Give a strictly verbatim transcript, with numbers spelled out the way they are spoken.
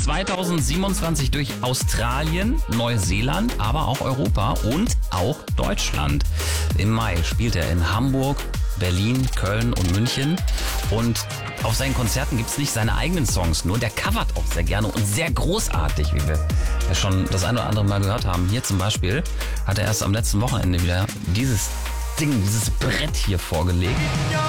zweitausendsiebenundzwanzig durch Australien, Neuseeland, aber auch Europa und auch Deutschland. Im Mai spielt er in Hamburg, Berlin, Köln und München. Und auf seinen Konzerten gibt es nicht seine eigenen Songs, nur der covert auch sehr gerne und sehr großartig, wie wir ja schon das ein oder andere Mal gehört haben. Hier zum Beispiel hat er erst am letzten Wochenende wieder dieses Ding, dieses Brett hier vorgelegt.